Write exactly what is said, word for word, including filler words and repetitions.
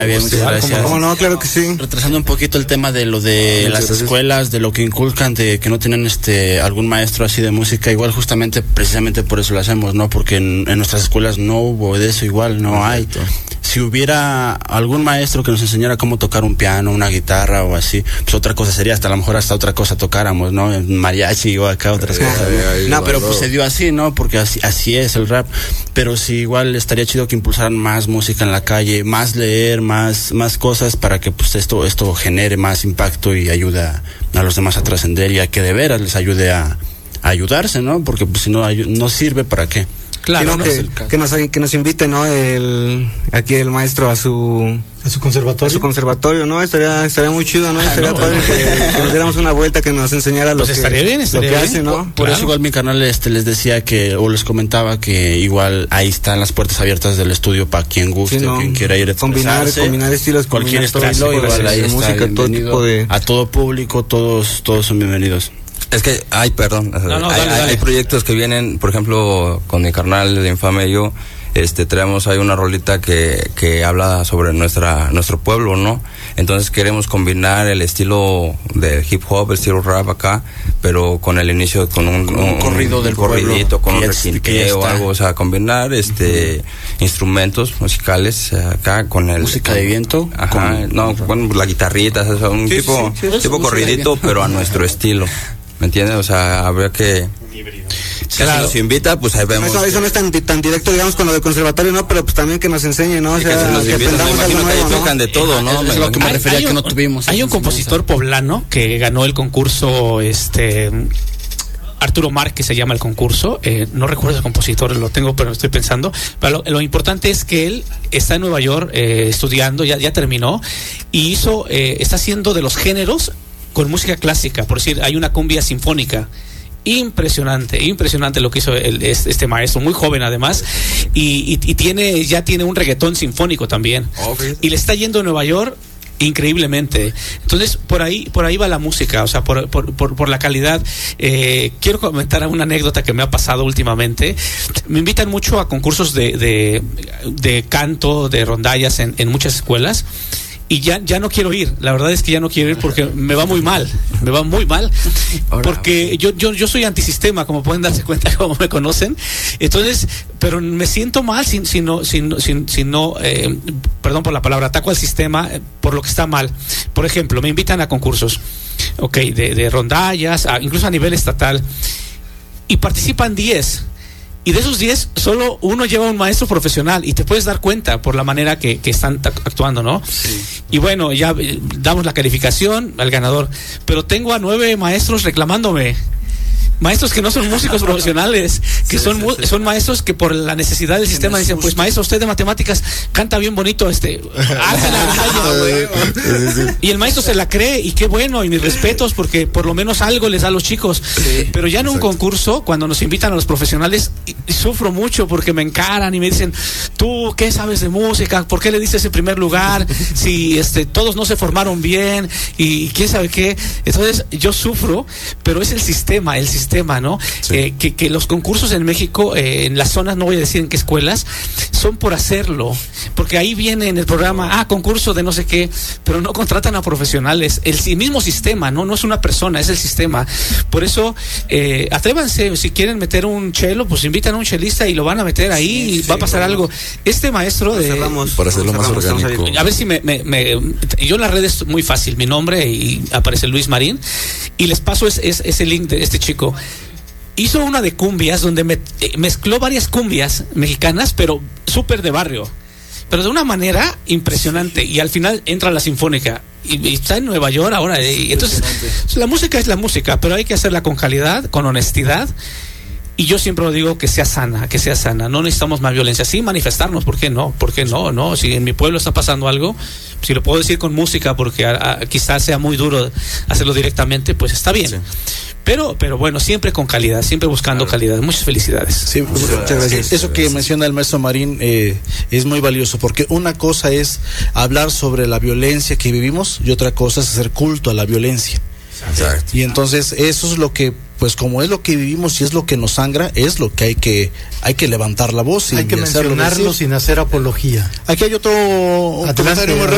Bien, muchas gracias. ¿Cómo no? Claro que sí. Retrasando un poquito el tema de lo de muchas las gracias. Escuelas, de lo que inculcan, de que no tienen este algún maestro así de música, igual justamente, precisamente por eso lo hacemos, ¿no? Porque en, en nuestras escuelas no hubo de eso, igual no hay. Si hubiera algún maestro que nos enseñara cómo tocar un piano, una guitarra o así, pues otra cosa sería, hasta a lo mejor hasta otra cosa tocáramos, ¿no? Mariachi o acá otras eh, cosas. Eh, no, pero pues se dio así, ¿no? Porque así, así es el rap. Pero sí, igual estaría chido que impulsaran más música en la calle, más leer, más, más cosas para que pues esto, esto genere más impacto y ayude a, a los demás a trascender y a que de veras les ayude a, a ayudarse, ¿no? Porque pues si no, no sirve, ¿para qué? Claro, no, que, que nos que nos invite, ¿no? El aquí el maestro a su a su conservatorio. A su conservatorio, ¿no? Estaría estaría muy chido, ¿no? Ah, estaría no, padre no. Que, que nos diéramos una vuelta, que nos enseñara pues lo estaría que bien, estaría lo que bien. hace, ¿no? Por, por claro. Eso igual mi canal este les decía que o les comentaba que igual ahí están las puertas abiertas del estudio para quien guste, sí, no, o quien quiera ir a combinar combinar estilos, cualquier estilo, igual ahí está música, todo tipo de a todo público, todos todos son bienvenidos. Es que, ay, perdón, no, no, hay, dale, dale. hay proyectos que vienen, por ejemplo, con mi carnal de Infame y yo, este, traemos ahí una rolita que, que habla sobre nuestra, nuestro pueblo, ¿no? Entonces queremos combinar el estilo de hip hop, el estilo rap acá, pero con el inicio, con un, con un, un corrido un del corridito, pueblo, con un requinteo o algo, o sea, combinar, este, uh-huh. instrumentos musicales acá con el... Música de viento. Ajá, con, no, bueno, la guitarrita, o sea, un sí, tipo, sí, sí, tipo corridito, pero a nuestro estilo. ¿Me entiendes? O sea, habría que... Si claro. nos invita, pues ahí vemos. Eso, eso no es tan, tan directo, digamos, con lo del conservatorio, ¿no? Pero pues también que nos enseñe, ¿no? O sea, que, nos que invitan, me imagino que ahí tocan de todo, ¿no? Es, es lo que me hay, refería hay que un, no tuvimos. Hay un compositor poblano que ganó el concurso, este... Arturo Márquez se llama el concurso, eh, no recuerdo el compositor, lo tengo, pero estoy pensando. Pero lo, lo importante es que él está en Nueva York eh, estudiando, ya, ya terminó, y hizo, eh, está haciendo de los géneros con música clásica, por decir, hay una cumbia sinfónica. Impresionante, impresionante lo que hizo el, este maestro, muy joven además, y, y, y tiene, ya tiene un reggaetón sinfónico también. Okay. Y le está yendo a Nueva York increíblemente. Entonces por ahí por ahí va la música, o sea, por por por, por la calidad. Eh, quiero comentar una anécdota que me ha pasado últimamente. Me invitan mucho a concursos de de, de canto, de rondallas en, en muchas escuelas. Y ya, ya no quiero ir, la verdad es que ya no quiero ir porque me va muy mal, me va muy mal, porque yo, yo, yo soy antisistema, como pueden darse cuenta, como me conocen, entonces, pero me siento mal si, si no, si, si, si no eh, perdón por la palabra, ataco al sistema eh, por lo que está mal. Por ejemplo, me invitan a concursos, ok, de, de rondallas, a, incluso a nivel estatal, y participan diez. Y de esos diez, solo uno lleva un maestro profesional y te puedes dar cuenta por la manera que, que están actuando, ¿no? Sí. Y bueno, ya damos la calificación al ganador, pero tengo a nueve maestros reclamándome. Maestros que no son músicos profesionales, que sí, son sí, sí. son maestros que por la necesidad del sistema dicen, pues maestro, usted de matemáticas canta bien bonito, este, y el maestro se la cree, y qué bueno, y mis respetos, porque por lo menos algo les da a los chicos. Sí, pero ya en un exacto. concurso, cuando nos invitan a los profesionales, y, y sufro mucho porque me encaran y me dicen, tú, ¿qué sabes de música? ¿Por qué le diste ese primer lugar? Si este, todos no se formaron bien, y quién sabe qué. Entonces yo sufro, pero es el sistema, el sistema Tema, ¿no? Sí. Eh, que, que los concursos en México, eh, en las zonas, no voy a decir en qué escuelas, son por hacerlo, porque ahí viene en el programa, ah, concurso de no sé qué, pero no contratan a profesionales, el, el mismo sistema, ¿no? No es una persona, es el sistema. Por eso, eh, atrévanse, si quieren meter un chelo, pues invitan a un chelista y lo van a meter ahí, sí, y sí, va a pasar bueno. algo. Este maestro de... Cerramos, para hacerlo más orgánico. A ver si me, me, me... Yo en las redes es muy fácil, mi nombre, y aparece Luis Marín, y les paso ese, ese, ese link de este chico. Hizo una de cumbias donde me, eh, mezcló varias cumbias mexicanas, pero súper de barrio, pero de una manera impresionante, y al final entra la sinfónica y, y está en Nueva York ahora, y entonces la música es la música, pero hay que hacerla con calidad, con honestidad, y yo siempre lo digo, que sea sana, que sea sana. No necesitamos más violencia, sí manifestarnos, ¿por qué no? ¿Por qué no? No, si en mi pueblo está pasando algo, si lo puedo decir con música, porque a, a, quizás sea muy duro hacerlo directamente, pues está bien. Sí. Pero, pero bueno, siempre con calidad, siempre buscando claro. calidad. Muchas felicidades. Sí, muchas gracias. Eso que menciona el maestro Marín eh, es muy valioso, porque una cosa es hablar sobre la violencia que vivimos y otra cosa es hacer culto a la violencia. Exacto. Y entonces eso es lo que, pues como es lo que vivimos y es lo que nos sangra, es lo que hay que hay que levantar la voz y hay que mencionarlo sin hacer apología. Aquí hay otro comentario muy rápido.